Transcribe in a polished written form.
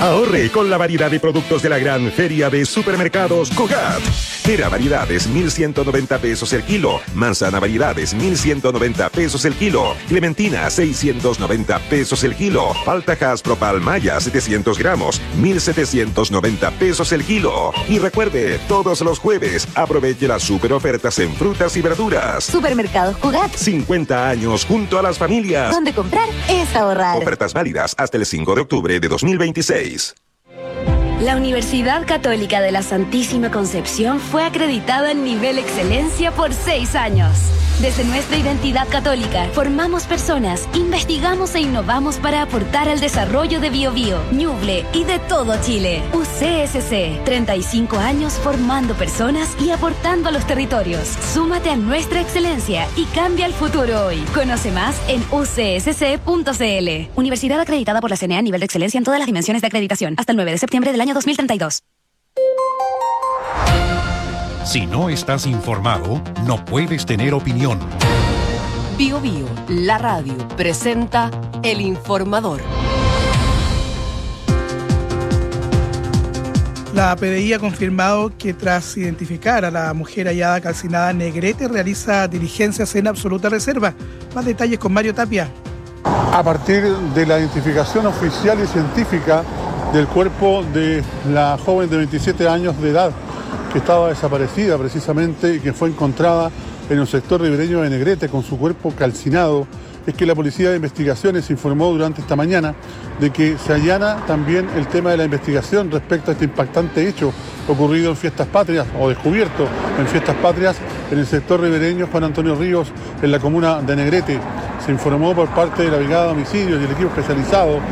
Ahorre con la variedad de productos de la gran feria de supermercados Cogat. Pera variedades, 1,190 pesos el kilo. Manzana variedades, 1,190 pesos el kilo. Clementina, 690 pesos el kilo. Palta Propal Maya, 700 gramos, 1,790 pesos el kilo. Y recuerde, todos los jueves, aproveche las super ofertas en frutas y verduras. Supermercados Cogat. 50 años junto a las familias. Donde comprar es ahorrar. Ofertas válidas hasta el 5 de octubre de 2026. La Universidad Católica de la Santísima Concepción fue acreditada en nivel excelencia por 6 años. Desde nuestra identidad católica, formamos personas, investigamos e innovamos para aportar al desarrollo de Biobío, Ñuble y de todo Chile. UCSC, 35 años formando personas y aportando a los territorios. Súmate a nuestra excelencia y cambia el futuro hoy. Conoce más en ucsc.cl. Universidad acreditada por la CNA a nivel de excelencia en todas las dimensiones de acreditación. Hasta el 9 de septiembre del año 2032. Si no estás informado, no puedes tener opinión. Biobío, la radio, presenta El Informador. La PDI ha confirmado que tras identificar a la mujer hallada calcinada en Negrete, realiza diligencias en absoluta reserva. Más detalles con Mario Tapia. A partir de la identificación oficial y científica del cuerpo de la joven de 27 años de edad, que estaba desaparecida precisamente y que fue encontrada en un sector ribereño de Negrete con su cuerpo calcinado, es que la Policía de Investigaciones informó durante esta mañana de que se allana también el tema de la investigación respecto a este impactante hecho ocurrido en Fiestas Patrias, o descubierto en Fiestas Patrias, en el sector ribereño Juan Antonio Ríos, en la comuna de Negrete. Se informó por parte de la Brigada de Homicidios y el equipo especializado